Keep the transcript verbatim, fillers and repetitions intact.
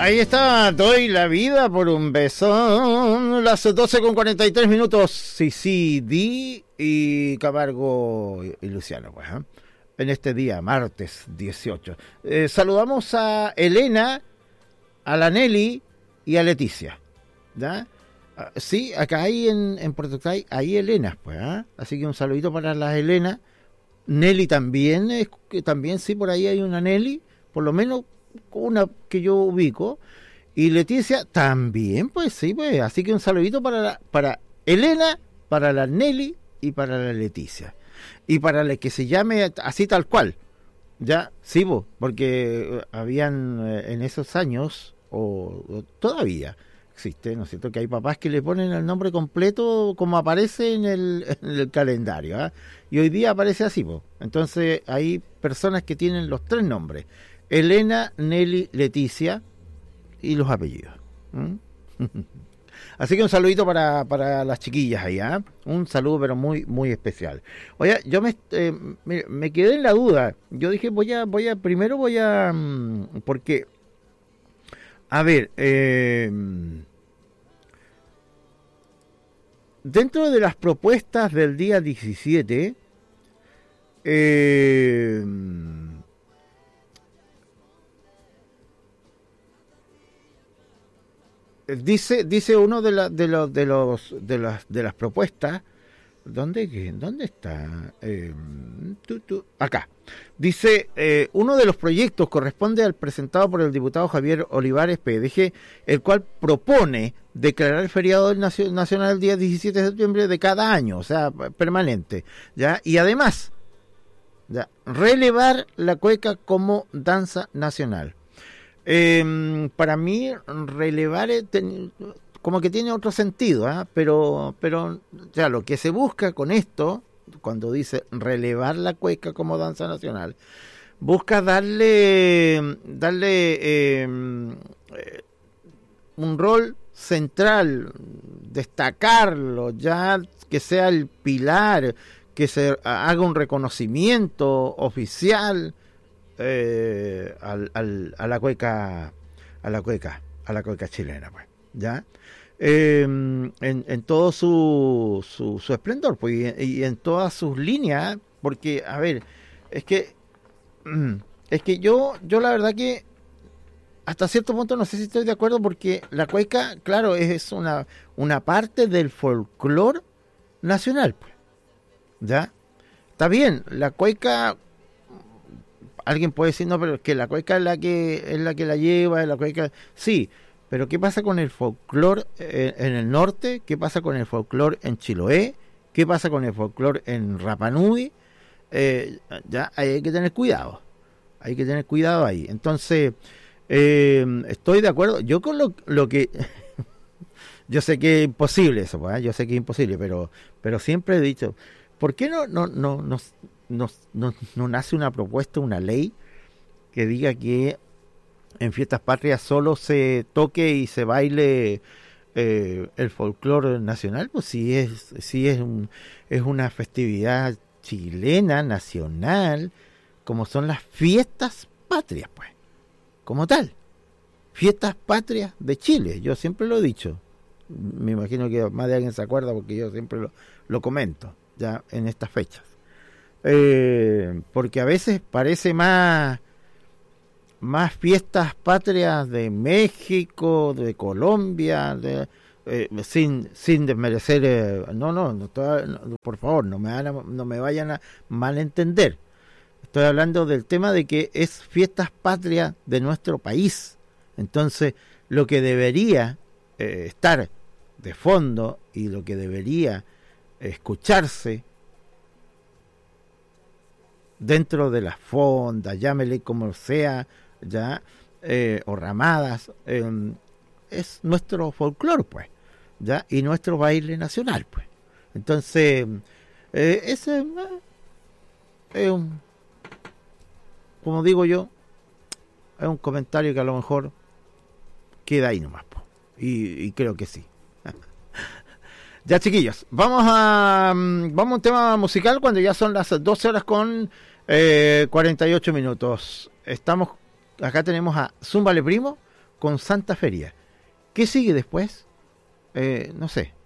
Ahí está, doy la vida por un beso. Las doce con cuarenta y tres minutos. Sí, sí, Di y Camargo y Luciano, pues, ¿eh? En este día, martes dieciocho. Eh, saludamos a Elena, a la Nelly y a Leticia. ¿Ya? Ah, sí, acá hay en, en Puerto Octay, hay Elenas, pues, ¿eh? Así que un saludito para las Elenas. Nelly también, es, que también sí, por ahí hay una Nelly, por lo menos una que yo ubico, y Leticia también, pues sí, pues, así que un saludito para la, para Elena, para la Nelly y para la Leticia, y para la que se llame así tal cual, ya, sí, vos, porque habían en esos años, o, o todavía existe, ¿no es cierto?, que hay papás que le ponen el nombre completo como aparece en el, en el calendario, ¿eh? Y hoy día aparece así, vos. Entonces hay personas que tienen los tres nombres: Elena, Nelly, Leticia, y los apellidos. ¿Mm? Así que un saludito para, para las chiquillas ahí, ¿eh? Un saludo pero muy muy especial. Oye, yo me, eh, me, me quedé en la duda. Yo dije, voy a, voy a, primero voy a, porque, a ver, eh, dentro de las propuestas del día diecisiete, eh, Dice, dice uno de, la, de, los, de, los, de, las, de las propuestas, ¿dónde, dónde está? Eh, tú, tú, acá. Dice, eh, uno de los proyectos corresponde al presentado por el diputado Javier Olivares P D G, el cual propone declarar feriado del nacional el día diecisiete de septiembre de cada año, o sea, permanente, ¿ya? Y además, ¿ya?, relevar la cueca como danza nacional. Eh, para mí relevar ten, como que tiene otro sentido, ¿eh? pero pero ya lo que se busca con esto, cuando dice relevar la cueca como danza nacional, busca darle darle eh, un rol central, destacarlo, ya que sea el pilar, que se haga un reconocimiento oficial Eh, al, al, a la cueca a la cueca a la cueca chilena, pues, ya, eh, en, en todo su, su, su esplendor, pues, y, y en todas sus líneas, porque a ver, es que es que yo yo la verdad que hasta cierto punto no sé si estoy de acuerdo, porque la cueca, claro, es una una parte del folclore nacional, pues, ya, está bien, la cueca. Alguien puede decir, no, pero es que la cueca es la que es la que la lleva, es la cueca. Sí, pero ¿qué pasa con el folclore en, en el norte? ¿Qué pasa con el folclore en Chiloé? ¿Qué pasa con el folclore en Rapa Nui? Eh, ya hay que tener cuidado. Hay que tener cuidado ahí. Entonces, eh, estoy de acuerdo. Yo con lo, lo que... yo sé que es imposible eso, ¿eh? Yo sé que es imposible, pero pero siempre he dicho, ¿por qué no no no no No, no, no nace una propuesta, una ley que diga que en fiestas patrias solo se toque y se baile eh, el folclore nacional? Pues sí es, sí es, un, es una festividad chilena, nacional, como son las fiestas patrias, pues, como tal. Fiestas patrias de Chile, yo siempre lo he dicho. Me imagino que más de alguien se acuerda porque yo siempre lo, lo comento, ya en estas fechas. Eh, porque a veces parece más más fiestas patrias de México, de Colombia, de, eh, sin sin desmerecer, eh, no, no, no, toda, no, por favor, no me van a, no me vayan a malentender. Estoy hablando del tema de que es fiestas patrias de nuestro país. Entonces, lo que debería eh, estar de fondo y lo que debería escucharse dentro de las fondas, llámele como sea, ya, eh, o ramadas, eh, es nuestro folclore, pues, ya, y nuestro baile nacional, pues. Entonces, eh, ese eh, es un, como digo yo, es un comentario que a lo mejor queda ahí nomás, pues, y, y creo que sí. Ya, chiquillos, vamos a vamos a un tema musical cuando ya son las doce horas con eh, cuarenta y ocho minutos. Estamos, acá tenemos a Zúmbale Primo con Santa Feria. ¿Qué sigue después? Eh, no sé.